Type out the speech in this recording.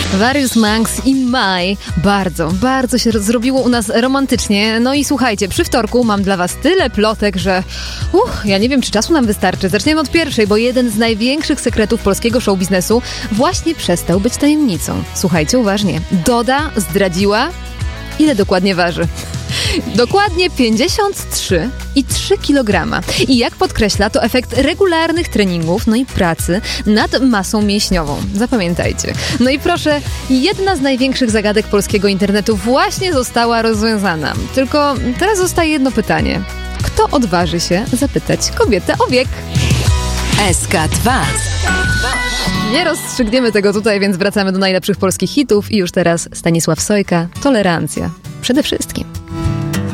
Various Monks in May. Bardzo się zrobiło u nas romantycznie. No i słuchajcie, przy wtorku mam dla was tyle plotek, że ja nie wiem, czy czasu nam wystarczy. Zaczniemy od pierwszej, bo jeden z największych sekretów polskiego showbiznesu właśnie przestał być tajemnicą. Słuchajcie uważnie. Doda zdradziła, ile dokładnie waży. Dokładnie 53,3 kg. I jak podkreśla, to efekt regularnych treningów, no i pracy nad masą mięśniową. Zapamiętajcie. No i proszę, jedna z największych zagadek polskiego internetu właśnie została rozwiązana. Tylko teraz zostaje jedno pytanie. Kto odważy się zapytać kobietę o wiek? SK2. Nie rozstrzygniemy tego tutaj, więc wracamy do najlepszych polskich hitów i już teraz Stanisław Sojka, Tolerancja. Przede wszystkim.